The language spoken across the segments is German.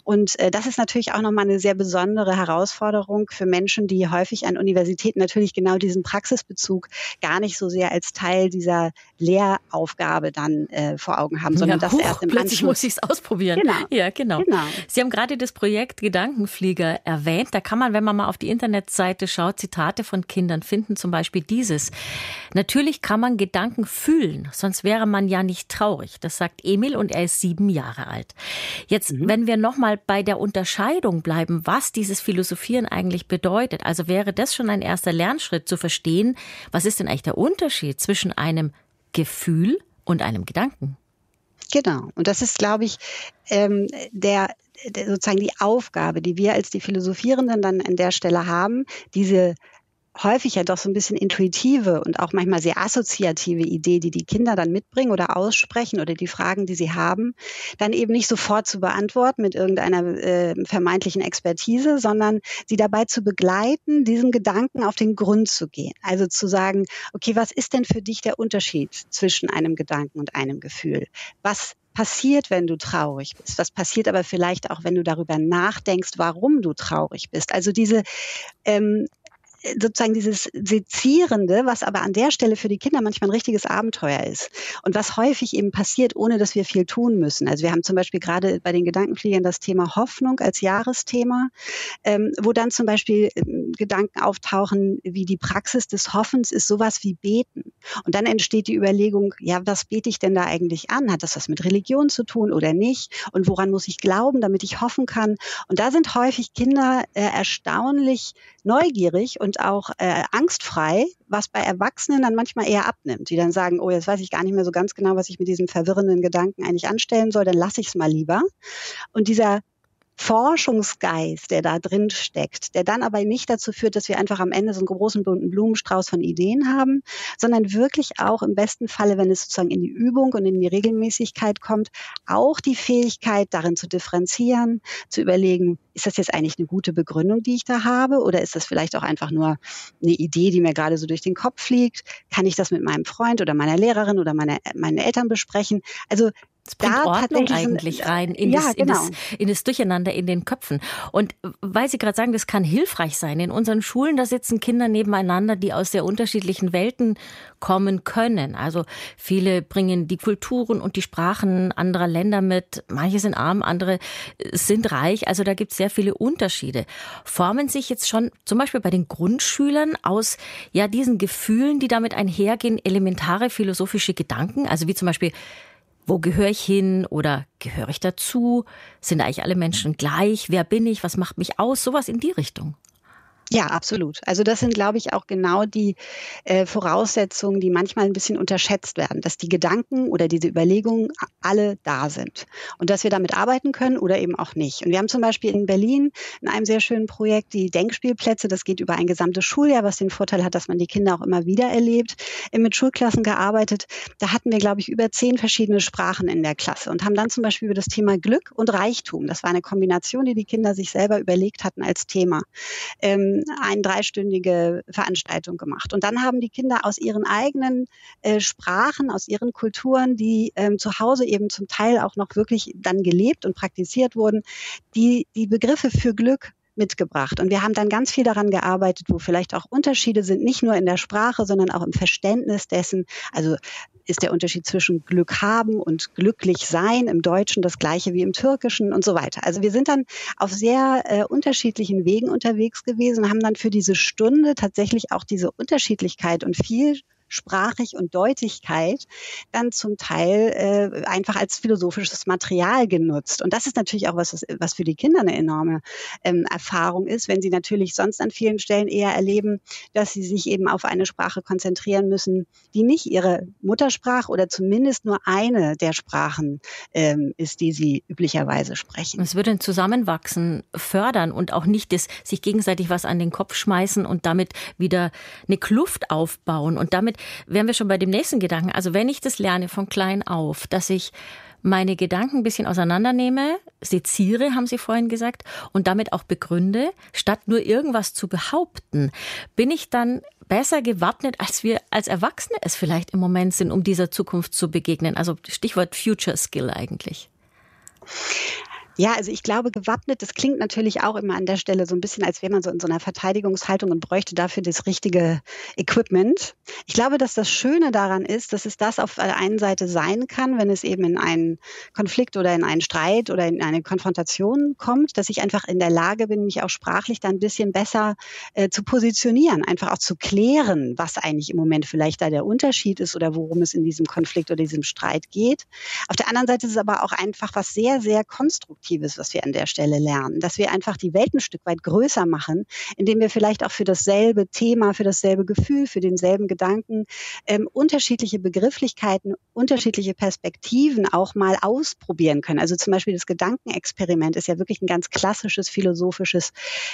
Und das ist natürlich auch nochmal eine sehr besondere Herausforderung für Menschen, die häufig an Universitäten natürlich genau diesen Praxisbezug gar nicht so sehr als Teil dieser Lehraufgabe dann vor Augen haben, sondern das erst im plötzlich Anschluss. Muss ich es ausprobieren. Genau. Ja, genau. Sie haben gerade das Projekt Gedankenflieger erwähnt. Da kann man, wenn man mal auf die Internetseite schaut, Zitate von Kindern finden, zum Beispiel dieses: Natürlich kann man Gedanken fühlen, sonst wäre man ja nicht traurig. Das sagt Emil und er ist 7 Jahre alt. Jetzt, wenn wir nochmal bei der Unterscheidung bleiben, was dieses Philosophieren eigentlich bedeutet, also wäre das schon ein erster Lernschritt zu verstehen, was ist denn eigentlich der Unterschied zwischen einem Gefühl und einem Gedanken? Genau. Und das ist, glaube ich, sozusagen die Aufgabe, die wir als die Philosophierenden dann an der Stelle haben, diese häufig ja doch so ein bisschen intuitive und auch manchmal sehr assoziative Idee, die die Kinder dann mitbringen oder aussprechen oder die Fragen, die sie haben, dann eben nicht sofort zu beantworten mit irgendeiner vermeintlichen Expertise, sondern sie dabei zu begleiten, diesem Gedanken auf den Grund zu gehen. Also zu sagen, okay, was ist denn für dich der Unterschied zwischen einem Gedanken und einem Gefühl? Was passiert, wenn du traurig bist? Was passiert aber vielleicht auch, wenn du darüber nachdenkst, warum du traurig bist? Also diese sozusagen dieses Sezierende, was aber an der Stelle für die Kinder manchmal ein richtiges Abenteuer ist und was häufig eben passiert, ohne dass wir viel tun müssen. Also wir haben zum Beispiel gerade bei den Gedankenfliegern das Thema Hoffnung als Jahresthema, wo dann zum Beispiel Gedanken auftauchen, wie die Praxis des Hoffens ist sowas wie Beten. Und dann entsteht die Überlegung, ja, was bete ich denn da eigentlich an? Hat das was mit Religion zu tun oder nicht? Und woran muss ich glauben, damit ich hoffen kann? Und da sind häufig Kinder erstaunlich neugierig und auch angstfrei, was bei Erwachsenen dann manchmal eher abnimmt, die dann sagen, oh, jetzt weiß ich gar nicht mehr so ganz genau, was ich mit diesem verwirrenden Gedanken eigentlich anstellen soll, dann lasse ich es mal lieber. Und dieser Forschungsgeist, der da drin steckt, der dann aber nicht dazu führt, dass wir einfach am Ende so einen großen bunten Blumenstrauß von Ideen haben, sondern wirklich auch im besten Falle, wenn es sozusagen in die Übung und in die Regelmäßigkeit kommt, auch die Fähigkeit darin zu differenzieren, zu überlegen, ist das jetzt eigentlich eine gute Begründung, die ich da habe, oder ist das vielleicht auch einfach nur eine Idee, die mir gerade so durch den Kopf fliegt? Kann ich das mit meinem Freund oder meiner Lehrerin oder meinen Eltern besprechen? Also es bringt Ordnung eigentlich rein in das Durcheinander in den Köpfen. Und weil Sie gerade sagen, das kann hilfreich sein. In unseren Schulen, da sitzen Kinder nebeneinander, die aus sehr unterschiedlichen Welten kommen können. Also viele bringen die Kulturen und die Sprachen anderer Länder mit. Manche sind arm, andere sind reich. Also da gibt es sehr viele Unterschiede. Formen sich jetzt schon zum Beispiel bei den Grundschülern aus diesen Gefühlen, die damit einhergehen, elementare philosophische Gedanken? Also wie zum Beispiel: Wo gehöre ich hin oder gehöre ich dazu? Sind eigentlich alle Menschen gleich? Wer bin ich? Was macht mich aus? Sowas in die Richtung. Ja, absolut. Also das sind, glaube ich, auch genau die Voraussetzungen, die manchmal ein bisschen unterschätzt werden, dass die Gedanken oder diese Überlegungen alle da sind und dass wir damit arbeiten können oder eben auch nicht. Und wir haben zum Beispiel in Berlin in einem sehr schönen Projekt die Denkspielplätze. Das geht über ein gesamtes Schuljahr, was den Vorteil hat, dass man die Kinder auch immer wieder erlebt, mit Schulklassen gearbeitet. Da hatten wir, glaube ich, über 10 verschiedene Sprachen in der Klasse und haben dann zum Beispiel über das Thema Glück und Reichtum, das war eine Kombination, die die Kinder sich selber überlegt hatten als Thema, eine 3-stündige Veranstaltung gemacht. Und dann haben die Kinder aus ihren eigenen Sprachen, aus ihren Kulturen, die zu Hause eben zum Teil auch noch wirklich dann gelebt und praktiziert wurden, die Begriffe für Glück mitgebracht. Und wir haben dann ganz viel daran gearbeitet, wo vielleicht auch Unterschiede sind, nicht nur in der Sprache, sondern auch im Verständnis dessen. Also ist der Unterschied zwischen Glück haben und glücklich sein im Deutschen das gleiche wie im Türkischen und so weiter. Also wir sind dann auf sehr unterschiedlichen Wegen unterwegs gewesen und haben dann für diese Stunde tatsächlich auch diese Unterschiedlichkeit und Vielsprachig und Deutlichkeit dann zum Teil einfach als philosophisches Material genutzt. Und das ist natürlich auch was für die Kinder eine enorme Erfahrung ist, wenn sie natürlich sonst an vielen Stellen eher erleben, dass sie sich eben auf eine Sprache konzentrieren müssen, die nicht ihre Muttersprache oder zumindest nur eine der Sprachen ist, die sie üblicherweise sprechen. Es würde ein Zusammenwachsen fördern und auch nicht sich gegenseitig was an den Kopf schmeißen und damit wieder eine Kluft aufbauen. Und damit wären wir schon bei dem nächsten Gedanken. Also wenn ich das lerne von klein auf, dass ich meine Gedanken ein bisschen auseinandernehme, seziere, haben Sie vorhin gesagt, und damit auch begründe, statt nur irgendwas zu behaupten, bin ich dann besser gewappnet, als wir als Erwachsene es vielleicht im Moment sind, um dieser Zukunft zu begegnen. Also Stichwort Future Skill eigentlich. Ja, also ich glaube, gewappnet, das klingt natürlich auch immer an der Stelle so ein bisschen, als wäre man so in so einer Verteidigungshaltung und bräuchte dafür das richtige Equipment. Ich glaube, dass das Schöne daran ist, dass es das auf der einen Seite sein kann, wenn es eben in einen Konflikt oder in einen Streit oder in eine Konfrontation kommt, dass ich einfach in der Lage bin, mich auch sprachlich da ein bisschen besser zu positionieren, einfach auch zu klären, was eigentlich im Moment vielleicht da der Unterschied ist oder worum es in diesem Konflikt oder diesem Streit geht. Auf der anderen Seite ist es aber auch einfach was sehr, sehr Konstruktives, was wir an der Stelle lernen, dass wir einfach die Welt ein Stück weit größer machen, indem wir vielleicht auch für dasselbe Thema, für dasselbe Gefühl, für denselben Gedanken unterschiedliche Begrifflichkeiten, unterschiedliche Perspektiven auch mal ausprobieren können. Also zum Beispiel das Gedankenexperiment ist ja wirklich ein ganz klassisches philosophisches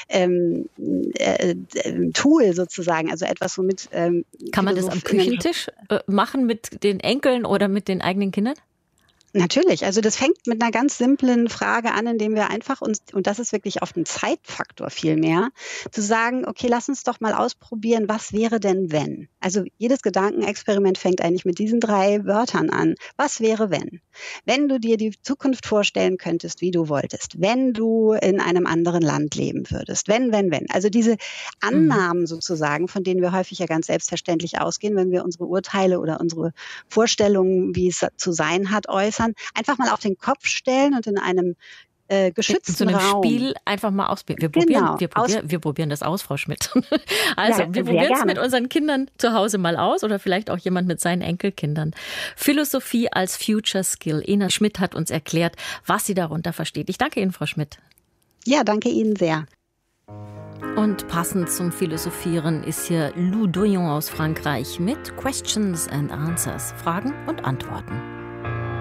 Tool sozusagen, also etwas, womit kann man das am Küchentisch machen mit den Enkeln oder mit den eigenen Kindern? Natürlich. Also das fängt mit einer ganz simplen Frage an, indem wir einfach uns, und das ist wirklich oft ein Zeitfaktor viel mehr, zu sagen, okay, lass uns doch mal ausprobieren, was wäre denn wenn? Also jedes Gedankenexperiment fängt eigentlich mit diesen 3 Wörtern an. Was wäre wenn? Wenn du dir die Zukunft vorstellen könntest, wie du wolltest, wenn du in einem anderen Land leben würdest, wenn. Also diese Annahmen sozusagen, von denen wir häufig ja ganz selbstverständlich ausgehen, wenn wir unsere Urteile oder unsere Vorstellungen, wie es zu sein hat, äußern, einfach mal auf den Kopf stellen und in einem geschützten Raum. In so einem Spiel einfach mal ausprobieren. Wir probieren das aus, Frau Schmidt. Also, wir probieren es mit unseren Kindern zu Hause mal aus oder vielleicht auch jemand mit seinen Enkelkindern. Philosophie als Future Skill. Ina Schmidt hat uns erklärt, was sie darunter versteht. Ich danke Ihnen, Frau Schmidt. Ja, danke Ihnen sehr. Und passend zum Philosophieren ist hier Lou Doyon aus Frankreich mit Questions and Answers, Fragen und Antworten.